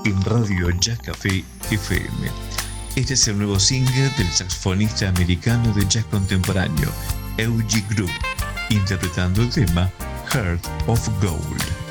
en Radio Jazz Café FM. Este es el nuevo single del saxofonista americano de jazz contemporáneo, Eugene Group, interpretando el tema Heart of Gold.